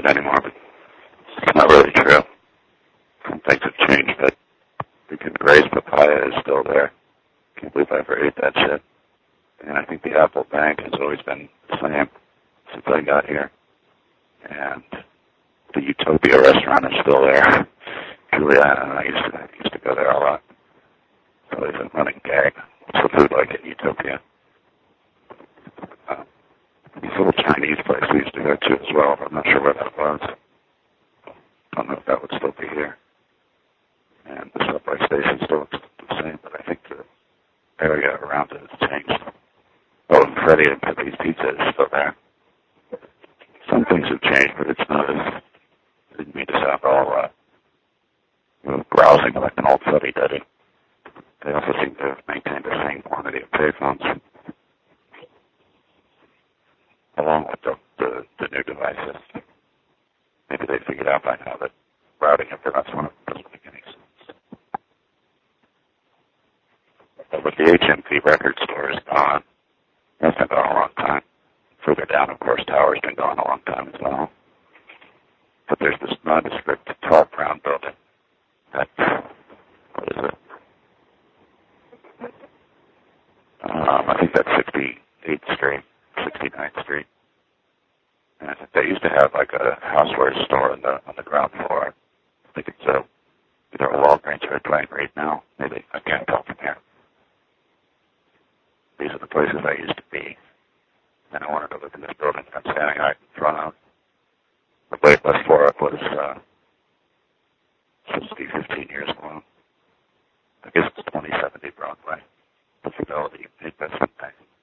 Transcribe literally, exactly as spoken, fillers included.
it anymore, but it's not really true. Some things have changed, but the Gray's papaya is still there. Can't believe I ever ate that shit. And I think the Apple Bank has always been the same since I got here. And the Utopia restaurant is still there. Juliana and I used to, I used to go there a lot. It's always a running gag. What's the food like at Utopia? Uh, this little Chinese place we used to go to as well, but I'm not sure where that was. I don't know if that would still be here. And the subway station still looks the same, but I think the area around it has changed. Oh, and Freddy and Pepe's Pizza is still there. Some things have changed, but it's not as, I didn't mean to sound all uh, you know, browsing like an old fuddy-duddy. They also seem to have maintained the same quantity of payphones, along with the, the, the new devices. Maybe they figured out by now that routing implements one of them doesn't make any sense. But with the H M V record store is gone, that's been gone a long time. Further down, of course, Tower's been gone a long time as well. But there's this nondescript tall brown building. That, what is it? Um, I think that's sixty-eighth Street, sixty-ninth Street. And I think they used to have like a housewares store on the on the ground floor. I think it's a, either a Walgreens or a Dwayne Reed now. Maybe I can't tell from here. These are the places I used to be. And I wanted to look in this building that I'm standing right in front of. The wait list for it was uh, supposed to be fifteen years long. I guess it's twenty seventy Broadway. The Fidelity Investment Bank.